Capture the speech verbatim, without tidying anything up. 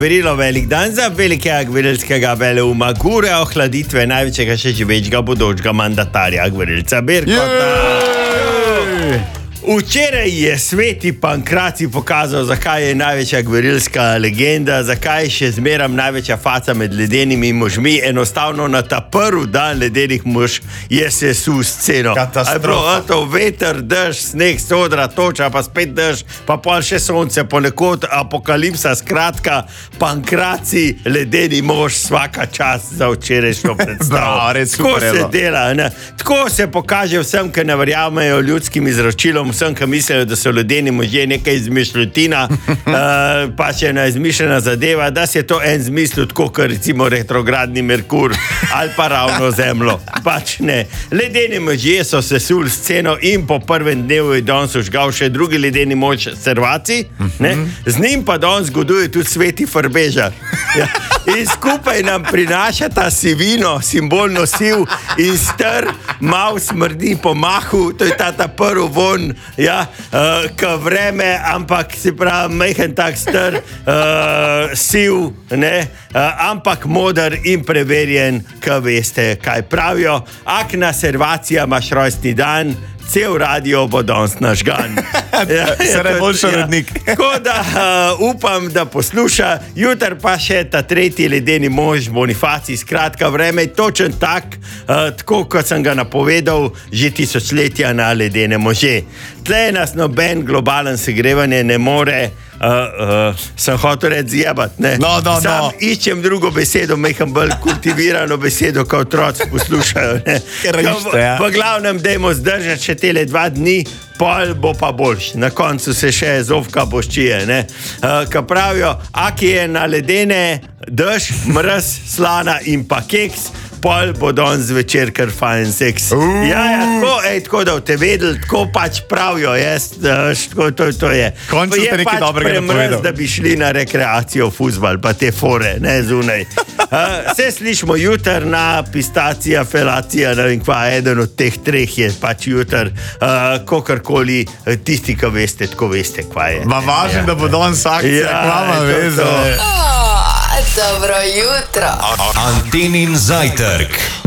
Verilo velik dan za velikega gverilskega veleuma, gure ohladitve največjega še živečega bodočega mandatarja gverilca Berkota. Včeraj je sveti Pankraci pokazal, zakaj je največja gverilska legenda, zakaj še zmeram največja faca med ledenimi možmi. Enostavno na ta prvi dan ledenih mož je se sul sceno. Katastrofa. To veter, dež, sneg, sodra, toča, pa spet dež, pa pol še sonce, ponekod apokalipsa. Skratka, Pankraci, ledeni mož, svaka čast za včerajšnjo predstavo. Tako se dela, ne? Tako se pokaže vsem, ki ne verjamejo ljudskim izročilom, vsem, ki mislijo, da so ledeni možje nekaj izmišljotina, uh, pa še ena izmišljena zadeva, da se je to en zmislil, tako kot recimo retrogradni Merkur ali pa ravno Zemljo. Pač ne. Ledeni možje so se sul sceno in po prvem dnevu je danes užgal še drugi ledeni mož Servaci, ne? Z njim pa danes zgoduje tudi sveti Frbeža. Ja. In skupaj nam prinaša ta sivino, simbolno siv in str, mal smrdi po mahu, to je ta, ta prvi von, ja, uh, ka vreme, ampak se pravi, mehen tak str, uh, siv, ne, uh, ampak moder in preverjen, ka veste, kaj pravijo. Akna Servacija, imaš rojstni dan, cel radio bo danes nažgan. Ja, se najboljši urednik. Ja. Tako da uh, upam, da posluša. Jutri pa še ta tretji ledeni mož Bonifacij. Skratka, vreme je točen tak, uh, tako kot sem ga napovedal že tisočletja na ledene može. Tle nas noben globalen segrevanje ne more, uh, uh, sem hotel reči zjebat, ne? No, no, Sam no. iščem drugo besedo, meham bolj kultivirano besedo, ko otroci poslušajo, ne? Ker išče, ja. V glavnem, dajmo zdržati še tele dva dni, pol bo pa boljš. Na koncu se še zovka boščije, ne? Uh, ka pravijo, aki je na ledene, dež, mrz, slana in pa keks, pol bo danes zvečer kar fajn seks. Uh. Ja, ja, tako, ej, tako da te vedeli, tako pač pravijo, jaz, daž, tako to, to je. Končno ste nekaj pač dobrega premrz, napovedal. da bi šli na rekreacijo, fuzbal, pa te fore, ne, zunaj. Uh, se slišimo jutr na pistacija, felacija, ne vem kva, eden od teh treh je pač jutr, uh, kokarkoli, tisti, ki veste, tako veste, kva je. Ma važno, Ja. da bo danes akcija, Ja, kvama to, veze. to. Dobro jutro. Antenin zajtrk.